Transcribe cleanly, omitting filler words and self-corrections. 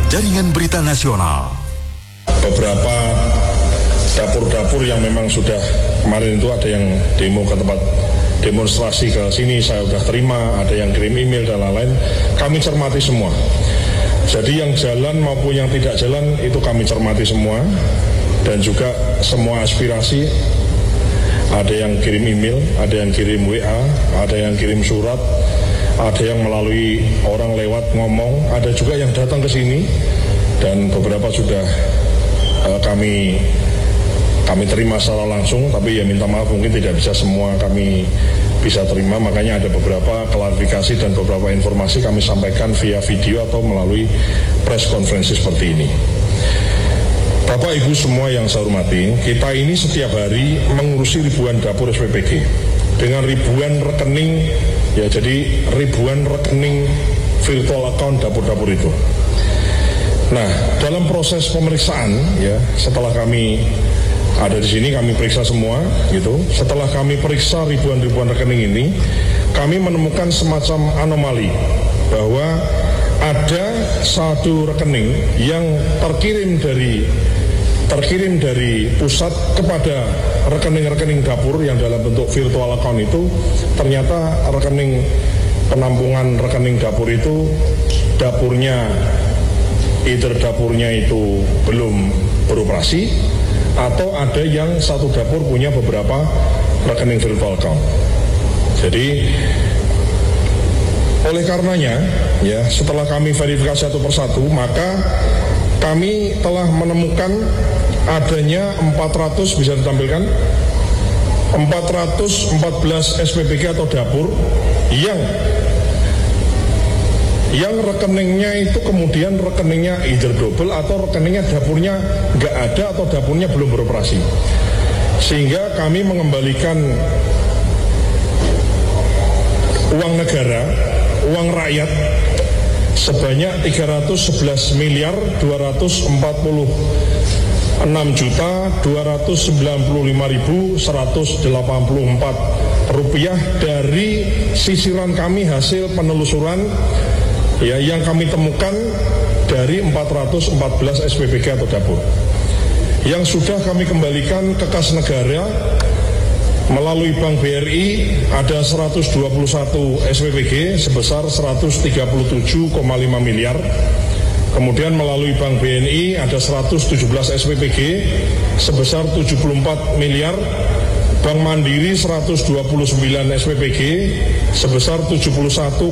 Jaringan Berita Nasional. Beberapa dapur-dapur yang memang sudah kemarin itu ada yang demo ke tempat demonstrasi ke sini, saya sudah terima, ada yang kirim email dan lain-lain, kami cermati semua. Jadi yang jalan maupun yang tidak jalan itu kami cermati semua, dan juga semua aspirasi, ada yang kirim email, ada yang kirim WA, ada yang kirim surat, ada yang melalui orang lewat ngomong, ada juga yang datang ke sini, dan beberapa sudah kami terima secara langsung, tapi ya minta maaf mungkin tidak bisa semua kami bisa terima, makanya ada beberapa klarifikasi dan beberapa informasi kami sampaikan via video atau melalui press conference seperti ini. Bapak Ibu semua yang saya hormati, kita ini setiap hari mengurusi ribuan dapur SPPG dengan ribuan rekening, ya jadi ribuan rekening virtual account dapur-dapur itu. Nah, dalam proses pemeriksaan, ya setelah kami ada di sini, kami periksa semua, gitu. Setelah kami periksa ribuan-ribuan rekening ini, kami menemukan semacam anomali bahwa ada satu rekening yang terkirim dari pusat kepada rekening-rekening dapur yang dalam bentuk virtual account itu, ternyata rekening penampungan rekening dapur itu dapurnya itu belum beroperasi, atau ada yang satu dapur punya beberapa rekening virtual account. Jadi oleh karenanya, ya setelah kami verifikasi satu persatu, maka kami telah menemukan adanya 400, bisa ditampilkan 414 SPPG atau dapur yang rekeningnya itu kemudian rekeningnya either double atau rekeningnya dapurnya nggak ada atau dapurnya belum beroperasi, sehingga kami mengembalikan uang negara, uang rakyat sebanyak 311.294.184 rupiah dari sisiran kami hasil penelusuran, ya yang kami temukan dari 414 SPPG atau dapur yang sudah kami kembalikan ke kas negara melalui Bank BRI. Ada 121 SPPG sebesar 137,5 miliar. Kemudian melalui Bank BNI ada 117 SPPG sebesar 74 miliar. Bank Mandiri 129 SPPG sebesar 71,5